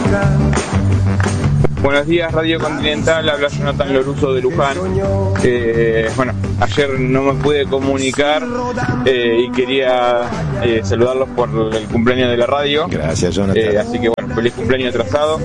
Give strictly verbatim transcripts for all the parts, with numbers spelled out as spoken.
Buenos días, Radio Continental, habla Jonathan Loruso de Luján. Eh, bueno, ayer no me pude comunicar eh, y quería eh, saludarlos por el cumpleaños de la radio. Gracias, Jonathan. Eh, así que bueno, feliz cumpleaños atrasado.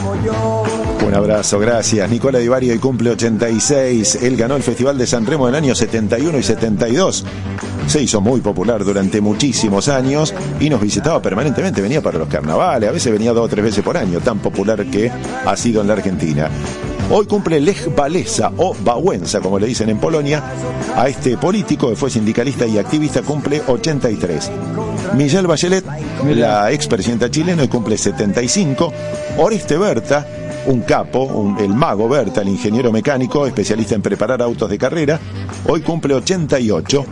Un abrazo, gracias. Nicola Di Bari hoy cumple ochenta y seis. Él ganó el Festival de San Remo en el año setenta y uno y setenta y dos. Se hizo muy popular durante muchísimos años y nos visitaba permanentemente. Venía para los carnavales, a veces venía dos o tres veces por año, tan popular que ha sido en la Argentina. Hoy cumple Lech Walesa o Wałęsa, como le dicen en Polonia. A este político que fue sindicalista y activista cumple ochenta y tres. Michelle Bachelet, la expresidenta chilena, hoy cumple setenta y cinco. Oreste Berta, un capo, un, el mago Berta, el ingeniero mecánico, especialista en preparar autos de carrera, hoy cumple ochenta y ocho.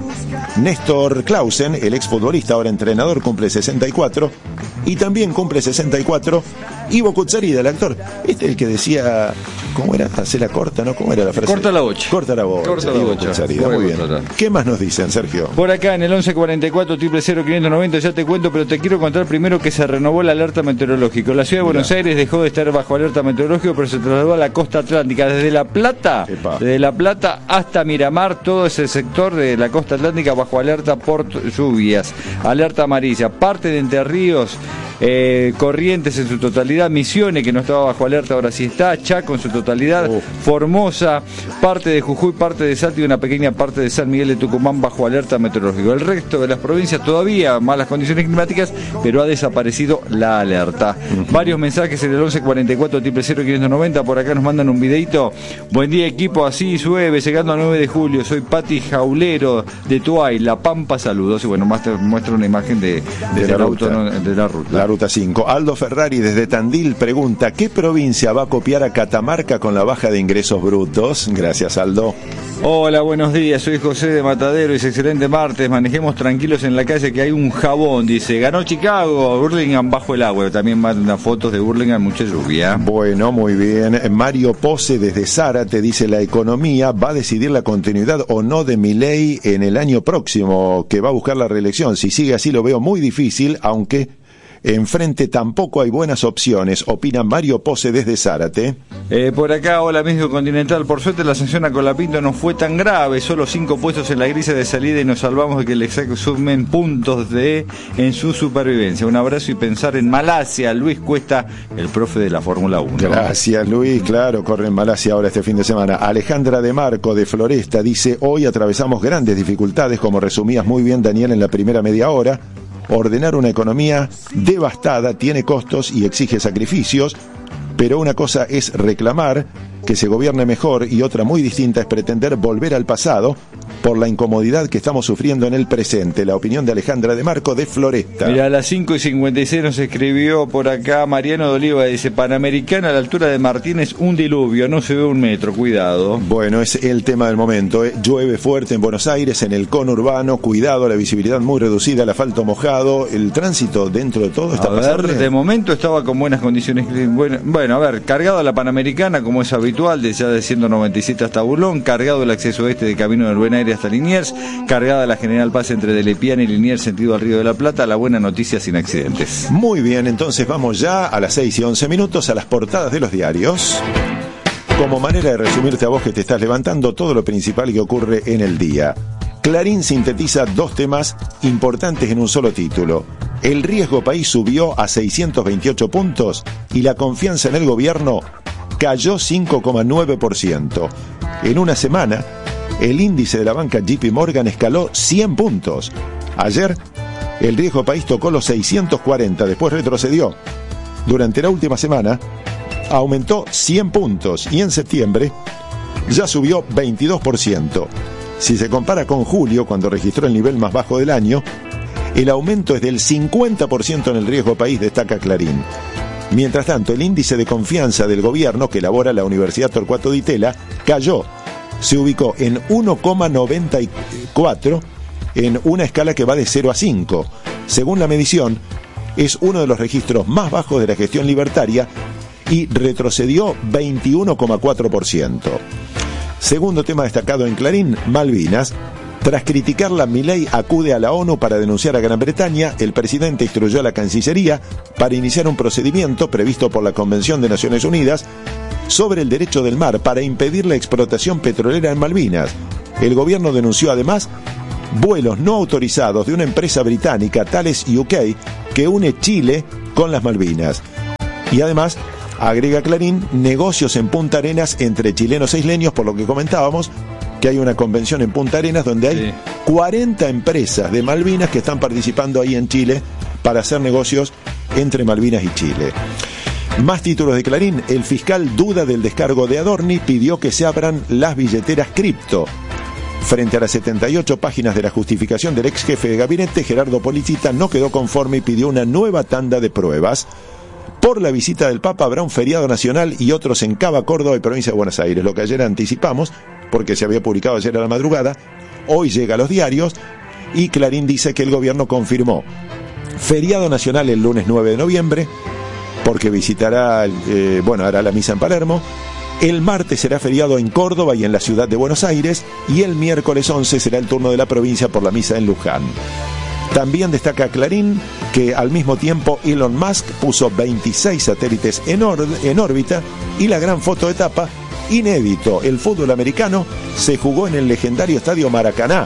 Néstor Clausen, el exfutbolista, ahora entrenador, cumple sesenta y cuatro. Y también cumple sesenta y cuatro Ivo Kutsarida, el actor. Este es el que decía, ¿cómo era? Hacer la corta, ¿no? ¿Cómo era la frase? Corta la bocha. Corta la bocha. Corta la Ivo bocha. Kutsarida, muy bien. ¿Qué más nos dicen, Sergio? Por acá en el once cuarenta y cuatro, cero cero quinientos noventa, ya te cuento, pero te quiero contar primero que se renovó la alerta meteorológica. La ciudad de Buenos Mirá. Aires dejó de estar bajo alerta meteorológica, pero se trasladó a la costa atlántica, desde La Plata, Epa. desde La Plata hasta Miramar, todo ese sector de la costa atlántica bajo alerta por lluvias, alerta amarilla, parte de Entre Ríos, eh, Corrientes en su totalidad, Misiones, que no estaba bajo alerta, ahora sí está, Chaco en su totalidad, oh. Formosa, parte de Jujuy, parte de Salta y una pequeña parte de San Miguel de Tucumán bajo alerta meteorológica. El resto de las provincias todavía malas condiciones climáticas, pero ha desaparecido la alerta. Uh-huh. Varios mensajes en el once cuarenta y cuatro, cero cero quinientos noventa, por acá nos mandan un videito. Buen día, equipo, así llueve, llegando al nueve de julio, soy Pati Jaulero de Tuay, La Pampa, saludos. Y bueno, muestra, muestra una imagen de, de, de, la, ruta, auto, de la ruta. La ruta cinco. Aldo Ferrari desde Tandil pregunta, ¿qué provincia va a copiar a Catamarca con la baja de ingresos brutos? Gracias, Aldo. Hola, buenos días, soy José de Matadero, es excelente martes, manejemos tranquilos en la calle que hay un jabón, dice, ganó Chicago, Burlingame bajo el agua, también manda fotos de Burlingame, mucha lluvia. Bueno, muy bien. Mario Pose desde Zárate dice, la economía va a decidir la continuidad o no de Milei en el año próximo, que va a buscar la reelección. Si sigue así lo veo muy difícil, aunque enfrente tampoco hay buenas opciones, opina Mario Pose desde Zárate. Eh, por acá, hola amigo Continental, por suerte la sanción a Colapinto no fue tan grave, solo cinco puestos en la grilla de salida y nos salvamos de que le sumen puntos de en su supervivencia. Un abrazo y pensar en Malasia, Luis Cuesta, el profe de la Fórmula uno. Gracias, Luis, claro, corre en Malasia ahora este fin de semana. Alejandra de Marco de Floresta dice, hoy atravesamos grandes dificultades, como resumías muy bien, Daniel, en la primera media hora. Ordenar una economía devastada tiene costos y exige sacrificios, pero una cosa es reclamar que se gobierne mejor y otra muy distinta es pretender volver al pasado por la incomodidad que estamos sufriendo en el presente. La opinión de Alejandra de Marco de Floresta. Mira, a las cinco y cincuenta y seis nos escribió por acá Mariano de Oliva, dice, Panamericana a la altura de Martínez, un diluvio, no se ve un metro, cuidado. Bueno, es el tema del momento, ¿eh? Llueve fuerte en Buenos Aires, en el conurbano, cuidado, la visibilidad muy reducida, el asfalto mojado, el tránsito dentro de todo está pasando. De momento estaba con buenas condiciones. Bueno, bueno, a ver, cargado la Panamericana como es habitual, de ya de ciento noventa y siete hasta Bulón, cargado el acceso este de Camino del Buen Aire hasta Liniers, cargada la General Paz entre Delepiane y Liniers sentido al Río de la Plata. La buena noticia sin accidentes. Muy bien, entonces vamos ya a las seis y once minutos a las portadas de los diarios. Como manera de resumirte a vos que te estás levantando todo lo principal que ocurre en el día. Clarín sintetiza dos temas importantes en un solo título. El riesgo país subió a seiscientos veintiocho puntos y la confianza en el gobierno cayó cinco coma nueve por ciento. En una semana, el índice de la banca J P Morgan escaló cien puntos. Ayer, el riesgo país tocó los seiscientos cuarenta, después retrocedió. Durante la última semana, aumentó cien puntos y en septiembre ya subió veintidós por ciento. Si se compara con julio, cuando registró el nivel más bajo del año, el aumento es del cincuenta por ciento en el riesgo país, destaca Clarín. Mientras tanto, el índice de confianza del gobierno que elabora la Universidad Torcuato Di Tella cayó. Se ubicó en uno coma noventa y cuatro en una escala que va de cero a cinco. Según la medición, es uno de los registros más bajos de la gestión libertaria y retrocedió veintiuno coma cuatro por ciento. Segundo tema destacado en Clarín, Malvinas. Tras criticarla, Milei acude a la ONU para denunciar a Gran Bretaña. El presidente instruyó a la Cancillería para iniciar un procedimiento previsto por la Convención de Naciones Unidas sobre el derecho del mar para impedir la explotación petrolera en Malvinas. El gobierno denunció además vuelos no autorizados de una empresa británica, Thales U K, que une Chile con las Malvinas. Y además, agrega Clarín, negocios en Punta Arenas entre chilenos e isleños, por lo que comentábamos, que hay una convención en Punta Arenas donde hay sí. cuarenta empresas de Malvinas que están participando ahí en Chile para hacer negocios entre Malvinas y Chile. Más títulos de Clarín. El fiscal duda del descargo de Adorni, pidió que se abran las billeteras cripto. Frente a las setenta y ocho páginas de la justificación del ex jefe de gabinete, Gerardo Policita no quedó conforme y pidió una nueva tanda de pruebas. Por la visita del Papa habrá un feriado nacional y otros en Cava, Córdoba y provincia de Buenos Aires, lo que ayer anticipamos, porque se había publicado ayer a la madrugada. Hoy llega a los diarios y Clarín dice que el gobierno confirmó feriado nacional el lunes nueve de noviembre, porque visitará, eh, bueno, hará la misa en Palermo. El martes será feriado en Córdoba y en la ciudad de Buenos Aires, y el miércoles once será el turno de la provincia por la misa en Luján. También destaca Clarín que al mismo tiempo Elon Musk puso veintiséis satélites en, or- en órbita, y la gran foto de tapa, inédito, el fútbol americano se jugó en el legendario estadio Maracaná,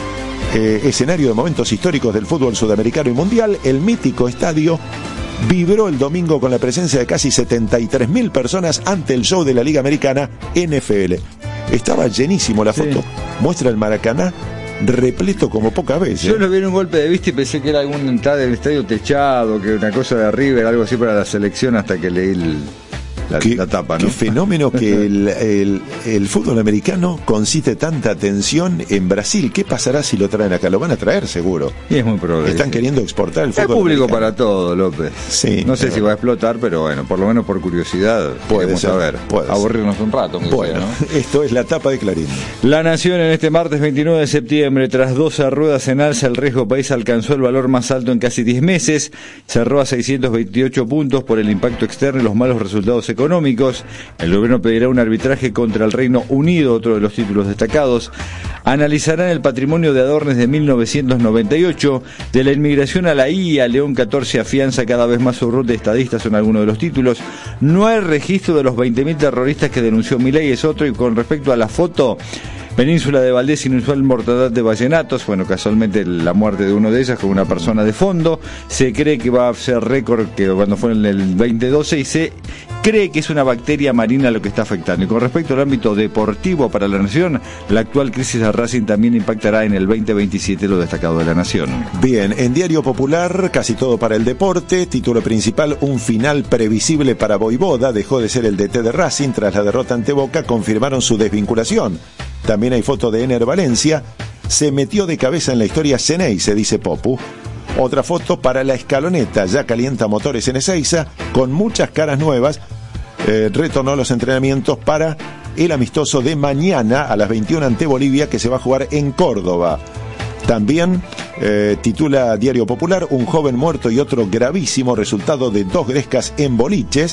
eh, escenario de momentos históricos del fútbol sudamericano y mundial. El mítico estadio vibró el domingo con la presencia de casi setenta y tres mil personas ante el show de la Liga Americana N F L. Estaba llenísimo la foto, sí. Muestra el Maracaná repleto como pocas veces. Yo lo vi en un golpe de vista y pensé que era algún entrada del estadio techado, que una cosa de River, algo así para la selección, hasta que leí el, la, qué, la tapa, ¿no? Qué fenómeno que el, el, el fútbol americano concite tanta atención en Brasil. ¿Qué pasará si lo traen acá? Lo van a traer seguro. Y es muy probable. Están queriendo exportar el fútbol. Es público americano para todo, López. Sí. No sé si va a explotar, pero bueno, por lo menos por curiosidad. Puede ser, saber. Puede aburrirnos ser. un rato. Bueno, sea, ¿no? Esto es la tapa de Clarín. La Nación en este martes veintinueve de septiembre, tras doce ruedas en alza, el riesgo país alcanzó el valor más alto en casi diez meses. Cerró a seiscientos veintiocho puntos por el impacto externo y los malos resultados económicos. El gobierno pedirá un arbitraje contra el Reino Unido, otro de los títulos destacados. Analizarán el patrimonio de Adornes de mil novecientos noventa y ocho. De la inmigración a la I A, León catorce afianza cada vez más su rol de estadista, son algunos de los títulos. No hay registro de los veinte mil terroristas que denunció Milei, es otro. Y con respecto a la foto, Península de Valdés, inusual mortandad de vallenatos. Bueno, casualmente la muerte de uno de ellas con una persona de fondo. Se cree que va a ser récord que cuando fue en el veinte doce, y se cree que es una bacteria marina lo que está afectando. Y con respecto al ámbito deportivo para la Nación, la actual crisis de Racing también impactará en el veinte veintisiete, lo destacado de la Nación. Bien, en Diario Popular, casi todo para el deporte. Título principal, un final previsible para Voivoda. Dejó de ser el D T de Racing tras la derrota ante Boca, confirmaron su desvinculación. También hay foto de Ener Valencia. Se metió de cabeza en la historia Ceney, se dice Popu. Otra foto para la escaloneta, ya calienta motores en Ezeiza, con muchas caras nuevas. Eh, retornó a los entrenamientos para el amistoso de mañana a las veintiuna ante Bolivia, que se va a jugar en Córdoba. También eh, titula Diario Popular, un joven muerto y otro gravísimo, resultado de dos grescas en boliches.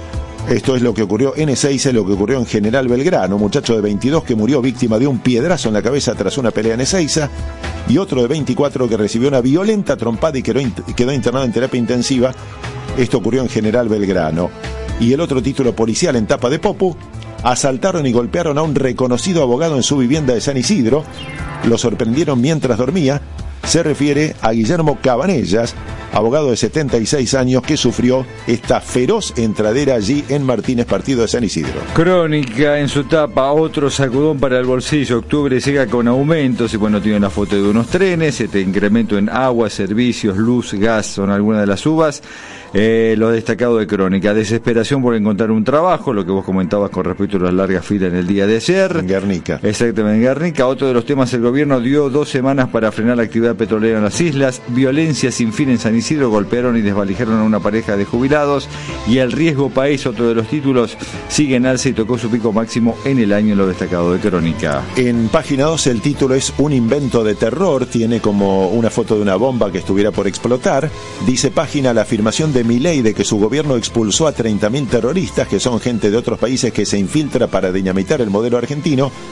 Esto es lo que ocurrió en Ezeiza, lo que ocurrió en General Belgrano, un muchacho de veintidós que murió víctima de un piedrazo en la cabeza tras una pelea en Ezeiza, y otro de veinticuatro que recibió una violenta trompada y quedó, quedó internado en terapia intensiva. Esto ocurrió en General Belgrano. Y el otro título policial en tapa de Popu, asaltaron y golpearon a un reconocido abogado en su vivienda de San Isidro, lo sorprendieron mientras dormía. Se refiere a Guillermo Cabanellas, abogado de setenta y seis años que sufrió esta feroz entradera allí en Martínez, partido de San Isidro. Crónica en su tapa, otro sacudón para el bolsillo. Octubre llega con aumentos y bueno, tiene la foto de unos trenes, este incremento en agua, servicios, luz, gas, son algunas de las uvas. Eh, lo destacado de Crónica, desesperación por encontrar un trabajo, lo que vos comentabas con respecto a las largas filas en el día de ayer. En Guernica. Exactamente, en Guernica. Otro de los temas, el gobierno dio dos semanas para frenar la actividad petrolera en las islas. Violencia sin fin en San Isidro, golpearon y desvalijaron a una pareja de jubilados. Y el riesgo país, otro de los títulos, sigue en alza y tocó su pico máximo en el año, en lo destacado de Crónica. En página dos el título es un invento de terror, tiene como una foto de una bomba que estuviera por explotar. Dice página, la afirmación de Milei de que su gobierno expulsó a treinta mil terroristas, que son gente de otros países que se infiltra para dinamitar el modelo argentino,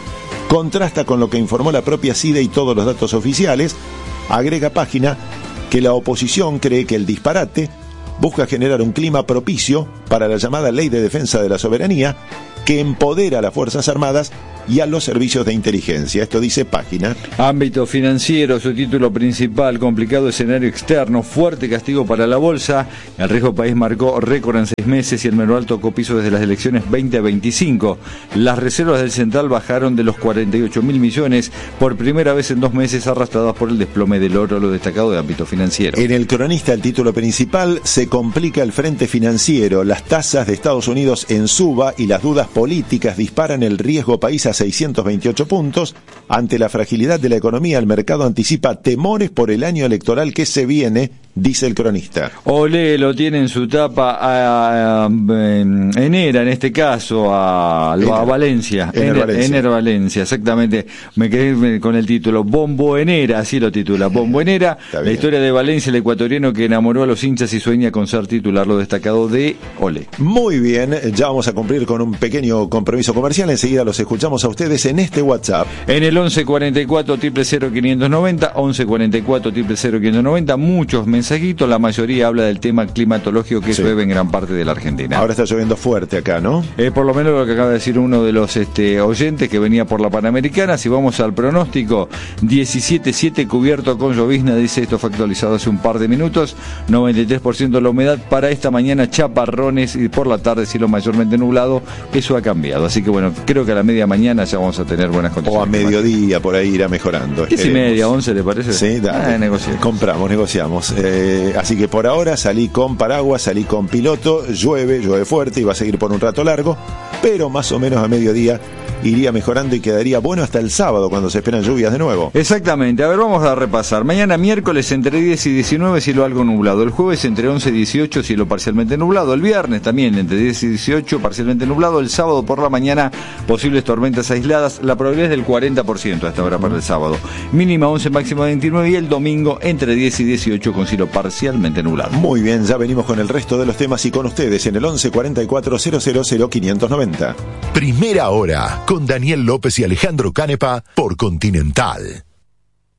contrasta con lo que informó la propia SIDE y todos los datos oficiales. Agrega página que la oposición cree que el disparate busca generar un clima propicio para la llamada Ley de Defensa de la Soberanía, que empodera a las Fuerzas Armadas y a los servicios de inteligencia. Esto dice página. Ámbito financiero, su título principal: complicado escenario externo, fuerte castigo para la bolsa. El riesgo país marcó récord en seis meses y el Merval tocó piso desde las elecciones veinte a veinticinco. Las reservas del Central bajaron de los cuarenta y ocho mil millones por primera vez en dos meses, arrastradas por el desplome del oro, lo destacado de ámbito financiero. En el Cronista, el título principal: se complica el frente financiero, las tasas de Estados Unidos en suba y las dudas políticas disparan el riesgo país a seiscientos veintiocho puntos. Ante la fragilidad de la economía, el mercado anticipa temores por el año electoral que se viene, dice el Cronista. Olé lo tiene en su tapa a, a, a Enera, en este caso, a, Ener, a Valencia. Ener, Ener Valencia. Ener Valencia, exactamente. Me quedé con el título Bombo Enera, así lo titula. Bombo Enera, la historia de Valencia, el ecuatoriano que enamoró a los hinchas y sueña con ser titular, lo destacado de Olé. Muy bien, ya vamos a cumplir con un pequeño compromiso comercial. Enseguida los escuchamos a ustedes en este WhatsApp. En el once cuarenta y cuatro, cero cero quinientos noventa, once cuarenta y cuatro, cero cero quinientos noventa, muchos mensajitos, la mayoría habla del tema climatológico que sí. llueve en gran parte de la Argentina. Ahora está lloviendo fuerte acá, ¿no? Eh, por lo menos lo que acaba de decir uno de los este, oyentes que venía por la Panamericana. Si vamos al pronóstico, diecisiete siete cubierto con llovizna, dice, esto fue actualizado hace un par de minutos, noventa y tres por ciento la humedad. Para esta mañana chaparrones y por la tarde cielo mayormente nublado, eso ha cambiado. Así que bueno, creo que a la media mañana ya vamos a tener buenas condiciones. O a mediodía, por ahí irá mejorando. ¿Qué si media, once le parece? Sí, dale. Ah, negociamos. Compramos, negociamos. Eh, así que por ahora salí con paraguas, salí con piloto, llueve, llueve fuerte y va a seguir por un rato largo, pero más o menos a mediodía iría mejorando y quedaría bueno hasta el sábado, cuando se esperan lluvias de nuevo. Exactamente. A ver, vamos a repasar. Mañana miércoles entre diez y diecinueve, cielo algo nublado. El jueves entre once y dieciocho, cielo parcialmente nublado. El viernes también entre diez y dieciocho, parcialmente nublado. El sábado por la mañana, posibles tormentas aisladas. La probabilidad es del cuarenta por ciento a esta hora para el sábado. Mínima once, máxima veintinueve. Y el domingo entre diez y dieciocho con cielo parcialmente nublado. Muy bien, ya venimos con el resto de los temas y con ustedes en el once cuarenta y cuatro, cero cero cero quinientos noventa. Primera hora, con Daniel López y Alejandro Canepa por Continental.